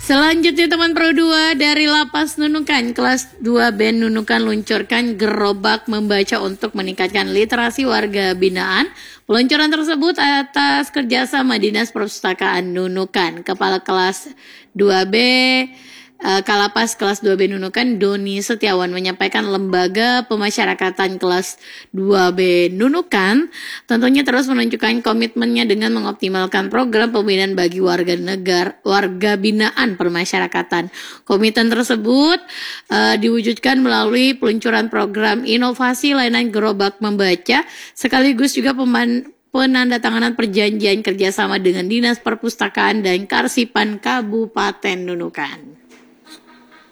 Selanjutnya teman Pro 2 dari Lapas Nunukan kelas 2 BEN Nunukan luncurkan gerobak membaca untuk meningkatkan literasi warga binaan. Peluncuran tersebut atas kerjasama Dinas Perpustakaan Nunukan. Kepala kelas 2B Kalapas kelas 2B Nunukan Doni Setiawan menyampaikan lembaga pemasyarakatan kelas 2B Nunukan tentunya terus menunjukkan komitmennya dengan mengoptimalkan program pembinaan bagi warga binaan permasyarakatan. Komitmen tersebut diwujudkan melalui peluncuran program inovasi layanan gerobak membaca sekaligus juga penandatanganan perjanjian kerjasama dengan Dinas Perpustakaan dan Karsipan Kabupaten Nunukan.